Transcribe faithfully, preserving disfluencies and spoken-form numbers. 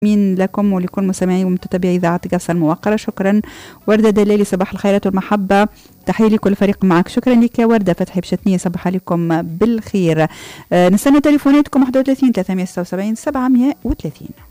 مين لكم ولكل مستمعي ومتتبعي إذاعة قصر الموقرة. شكرا وردة دليلي، صباح الخيرات والمحبة، تحية لكل فريق معك. شكرا لك يا وردة. فتحي بشتنية، صباح عليكم بالخير. أه نستنى تليفوناتكم واحد وثلاثين ثلاثمية وستة وسبعين سبعمية وثلاثين.